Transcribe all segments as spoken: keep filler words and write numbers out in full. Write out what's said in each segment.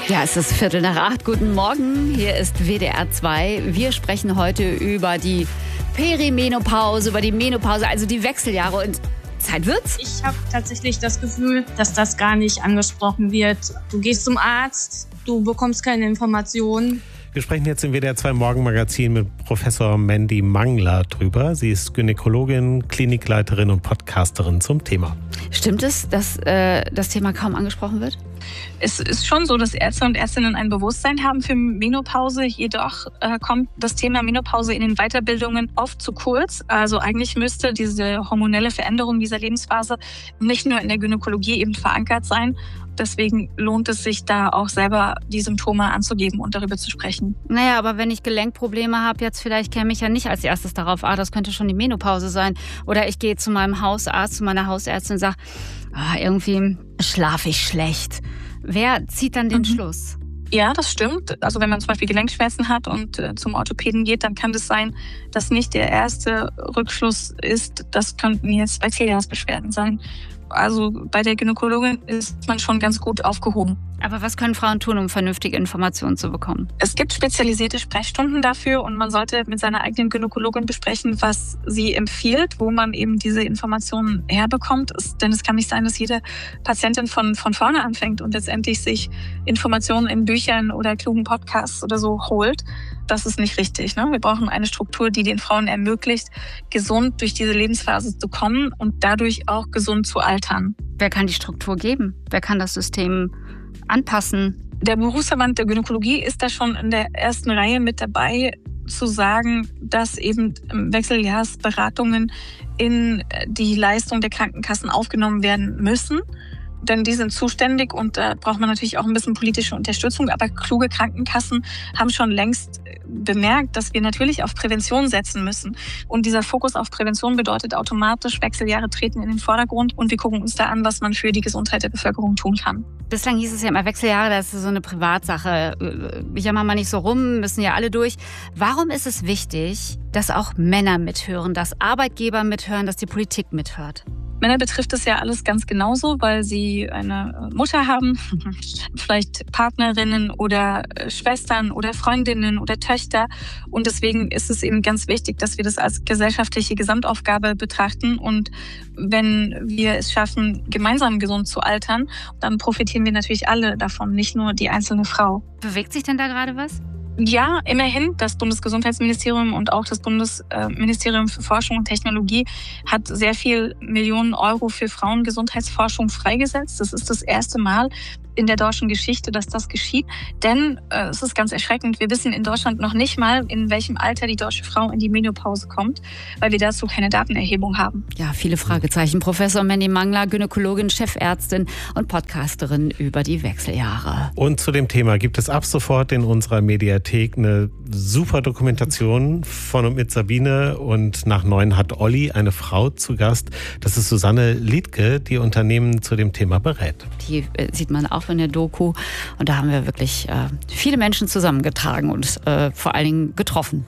Ja, es ist Viertel nach acht. Guten Morgen, hier ist W D R zwei. Wir sprechen heute über die Perimenopause, über die Menopause, also die Wechseljahre. Und Zeit wird's? Ich habe tatsächlich das Gefühl, dass das gar nicht angesprochen wird. Du gehst zum Arzt, du bekommst keine Informationen. Wir sprechen jetzt im W D R zwei Morgenmagazin mit Professor Mandy Mangler drüber. Sie ist Gynäkologin, Klinikleiterin und Podcasterin zum Thema. Stimmt es, dass äh, das Thema kaum angesprochen wird? Es ist schon so, dass Ärzte und Ärztinnen ein Bewusstsein haben für Menopause. Jedoch äh, kommt das Thema Menopause in den Weiterbildungen oft zu kurz. Also eigentlich müsste diese hormonelle Veränderung dieser Lebensphase nicht nur in der Gynäkologie eben verankert sein. Deswegen lohnt es sich da auch selber die Symptome anzugeben und darüber zu sprechen. Naja, aber wenn ich Gelenkprobleme habe, jetzt vielleicht käme ich ja nicht als erstes darauf, ah, das könnte schon die Menopause sein. Oder ich gehe zu meinem Hausarzt, zu meiner Hausärztin und sage, ah, irgendwie schlafe ich schlecht. Wer zieht dann den mhm. Schluss? Ja, das stimmt. Also wenn man zum Beispiel Gelenkschmerzen hat und äh, zum Orthopäden geht, dann kann es sein, dass nicht der erste Rückschluss ist, das könnten jetzt Wechseljahrsbeschwerden sein. Also bei der Gynäkologin ist man schon ganz gut aufgehoben. Aber was können Frauen tun, um vernünftige Informationen zu bekommen? Es gibt spezialisierte Sprechstunden dafür und man sollte mit seiner eigenen Gynäkologin besprechen, was sie empfiehlt, wo man eben diese Informationen herbekommt. Denn es kann nicht sein, dass jede Patientin von, von vorne anfängt und letztendlich sich Informationen in Büchern oder klugen Podcasts oder so holt. Das ist nicht richtig. Ne? Wir brauchen eine Struktur, die den Frauen ermöglicht, gesund durch diese Lebensphase zu kommen und dadurch auch gesund zu altern. Wer kann die Struktur geben? Wer kann das System anpassen? Der Berufsverband der Gynäkologie ist da schon in der ersten Reihe mit dabei, zu sagen, dass eben Wechseljahrsberatungen in die Leistung der Krankenkassen aufgenommen werden müssen. Denn die sind zuständig und da braucht man natürlich auch ein bisschen politische Unterstützung. Aber kluge Krankenkassen haben schon längst bemerkt, dass wir natürlich auf Prävention setzen müssen. Und dieser Fokus auf Prävention bedeutet automatisch, Wechseljahre treten in den Vordergrund und wir gucken uns da an, was man für die Gesundheit der Bevölkerung tun kann. Bislang hieß es ja immer, Wechseljahre, das ist so eine Privatsache. Ich jammer mal nicht so rum, müssen ja alle durch. Warum ist es wichtig, dass auch Männer mithören, dass Arbeitgeber mithören, dass die Politik mithört? Männer betrifft es ja alles ganz genauso, weil sie eine Mutter haben, vielleicht Partnerinnen oder Schwestern oder Freundinnen oder Töchter. Und deswegen ist es eben ganz wichtig, dass wir das als gesellschaftliche Gesamtaufgabe betrachten. Und wenn wir es schaffen, gemeinsam gesund zu altern, dann profitieren wir natürlich alle davon, nicht nur die einzelne Frau. Bewegt sich denn da gerade was? Ja, immerhin. Das Bundesgesundheitsministerium und auch das Bundesministerium für Forschung und Technologie hat sehr viel Millionen Euro für Frauengesundheitsforschung freigesetzt. Das ist das erste Mal in der deutschen Geschichte, dass das geschieht. Denn äh, es ist ganz erschreckend, wir wissen in Deutschland noch nicht mal, in welchem Alter die deutsche Frau in die Menopause kommt, weil wir dazu keine Datenerhebung haben. Ja, viele Fragezeichen. Professor Mandy Mangler, Gynäkologin, Chefärztin und Podcasterin über die Wechseljahre. Und zu dem Thema gibt es ab sofort in unserer Mediathek eine super Dokumentation von und mit Sabine. Und nach neun hat Olli eine Frau zu Gast. Das ist Susanne Liedke, die Unternehmen zu dem Thema berät. Die äh, sieht man auch in der Doku. Und da haben wir wirklich äh, viele Menschen zusammengetragen und äh, vor allen Dingen getroffen.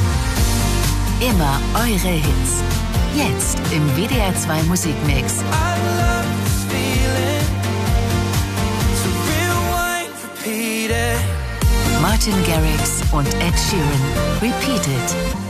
Immer eure Hits. Jetzt im W D R zwei Musikmix. Martin Garrix und Ed Sheeran. Repeat It.